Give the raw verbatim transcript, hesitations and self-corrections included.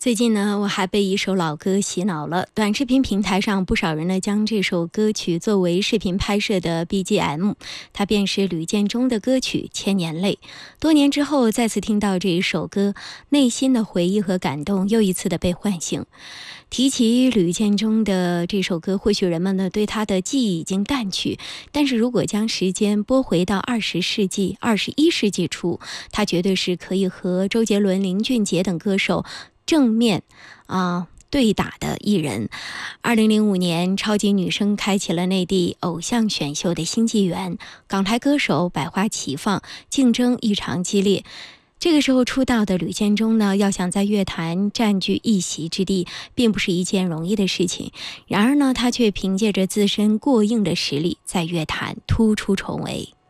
最近呢，我还被一首老歌洗脑了。短视频平台上，不少人呢将这首歌曲作为视频拍摄的 B G M， 它便是吕建中的歌曲《千年泪》。多年之后再次听到这一首歌，内心的回忆和感动又一次的被唤醒。提起吕建中的这首歌，或许人们呢对他的记忆已经淡去，但是如果将时间拨回到二十世纪、二十一世纪初，他绝对是可以和周杰伦、林俊杰等歌手正面啊、呃、对打的艺人。二零零五年，超级女声开启了内地偶像选秀的新纪元，港台歌手百花齐放，竞争异常激烈。这个时候出道的吕建中呢，要想在乐坛占据一席之地，并不是一件容易的事情。然而呢，他却凭借着自身过硬的实力，在乐坛突出重围。